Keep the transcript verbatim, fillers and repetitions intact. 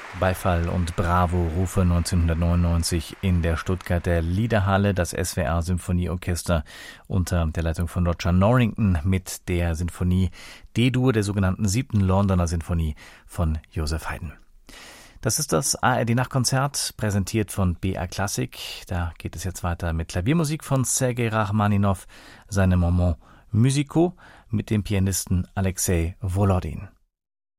Beifall und Bravo-Rufe neunzehnhundertneunundneunzig in der Stuttgarter Liederhalle. Das S W R-Symphonieorchester unter der Leitung von Roger Norrington mit der Sinfonie D-Dur, der sogenannten siebten Londoner Sinfonie von Joseph Haydn. Das ist das A R D-Nachtkonzert, präsentiert von B R Klassik. Da geht es jetzt weiter mit Klaviermusik von Sergei Rachmaninow, seine Moments musicaux mit dem Pianisten Alexei Volodin.